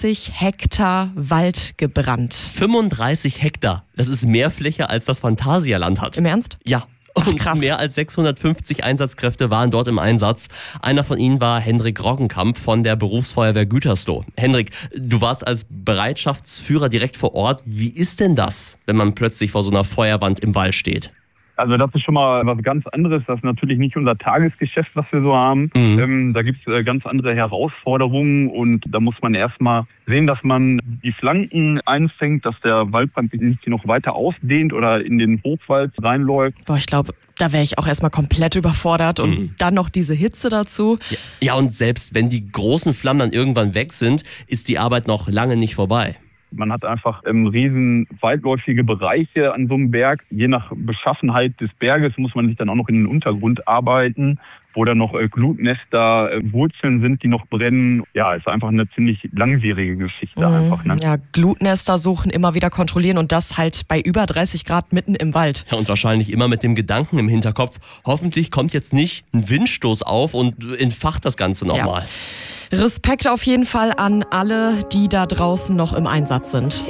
35 Hektar Wald gebrannt. 35 Hektar. Das ist mehr Fläche, als das Phantasialand hat. Im Ernst? Ja. Und krass. Mehr als 650 Einsatzkräfte waren dort im Einsatz. Einer von ihnen war Hendrik Roggenkamp von der Berufsfeuerwehr Gütersloh. Hendrik, du warst als Bereitschaftsführer direkt vor Ort. Wie ist denn das, wenn man plötzlich vor so einer Feuerwand im Wald steht? Also das ist schon mal was ganz anderes. Das ist natürlich nicht unser Tagesgeschäft, was wir so haben. Da gibt es ganz andere Herausforderungen und da muss man erstmal sehen, dass man die Flanken einfängt, dass der Waldbrand sich nicht noch weiter ausdehnt oder in den Hochwald reinläuft. Boah, ich glaube, da wäre ich auch erstmal komplett überfordert und dann noch diese Hitze dazu. Ja, und selbst wenn die großen Flammen dann irgendwann weg sind, ist die Arbeit noch lange nicht vorbei. Man hat einfach riesen weitläufige Bereiche an so einem Berg. Je nach Beschaffenheit des Berges muss man sich dann auch noch in den Untergrund arbeiten, wo dann noch Glutnester, Wurzeln sind, die noch brennen. Ja, ist einfach eine ziemlich langwierige Geschichte einfach. Ne? Ja, Glutnester suchen, immer wieder kontrollieren und das halt bei über 30 Grad mitten im Wald. Ja, und wahrscheinlich immer mit dem Gedanken im Hinterkopf, hoffentlich kommt jetzt nicht ein Windstoß auf und entfacht das Ganze nochmal. Ja. Respekt auf jeden Fall an alle, die da draußen noch im Einsatz sind.